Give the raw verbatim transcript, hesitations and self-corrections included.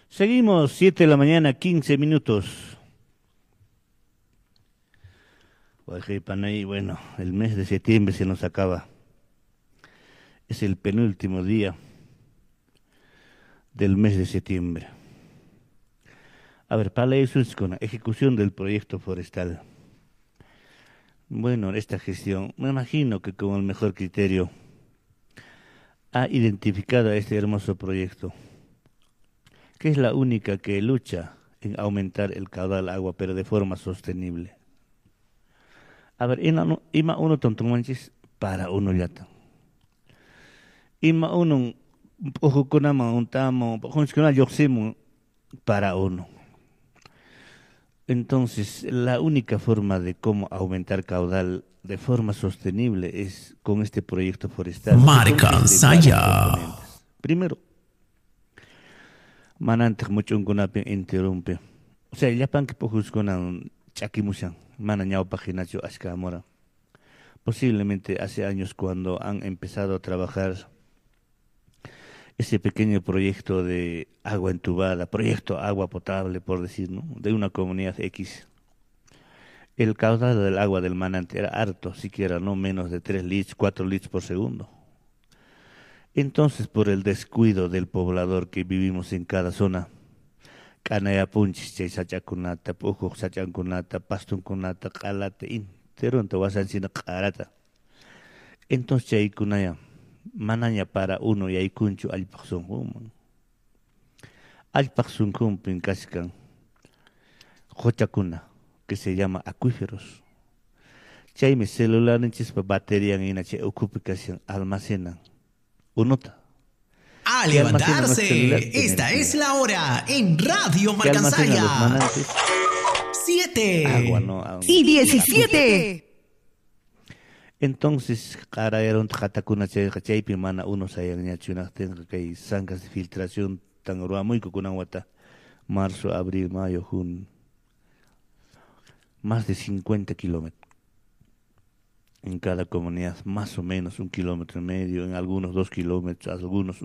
Seguimos, siete de la mañana, quince minutos. Oye, Panay, bueno, el mes de septiembre se nos acaba. Es el penúltimo día del mes de septiembre. A ver, para eso es con la ejecución del proyecto forestal. Bueno, esta gestión, me imagino que con el mejor criterio ha identificado este hermoso proyecto, que es la única que lucha en aumentar el caudal de agua, pero de forma sostenible. A ver, ina- ima uno tontomanchis para uno yata. Ima uno ujukunama untamo, junskuna yoximu para uno. Entonces, la única forma de cómo aumentar caudal de forma sostenible es con este proyecto forestal, que Marcan consiste en varios saya. componentes. Primero, manantek muchunkunapi interrumpe. O sea, llapan que pojuskunan chakimushan, mana ñawpajinachu ashka amora. Posiblemente hace años cuando han empezado a trabajar ese pequeño proyecto de agua entubada, proyecto agua potable, por decir, ¿no? De una comunidad X. El caudal del agua del manante era harto, siquiera no menos de tres litros, cuatro litros por segundo. Entonces, por el descuido del poblador que vivimos en cada zona, Canaya punchis, chay sachakunata, pujo sachankunata, pastunkunata, qalata, interonta wasansina qarata. Entonces, chay kunaya, manaña para uno y hay kunchu alpaq sunqunman. Alpaq sunqunpin kachkan qochakuna, que se llama acuíferos. Chaymi celularinchikpa baterían ina chay ocupicación almacenan unota. A ¿Qué almacena nuestro celular? levantarse. Esta es Energía. la hora en Radio ¿Qué almacenan los Marcansaya. manantes? Agua, Siete. ¿no? Ah, Y acuíferos. diecisiete. Entonces, qarayaron jatakuna chay chaypi mana uno sayanñachunaqtinqa kay zancas de filtración tan ruamuyku kunan wata. Marzo, abril, mayo, junio. Más de cincuenta kilómetros en cada comunidad, más o menos un kilómetro y medio, en algunos dos kilómetros, algunos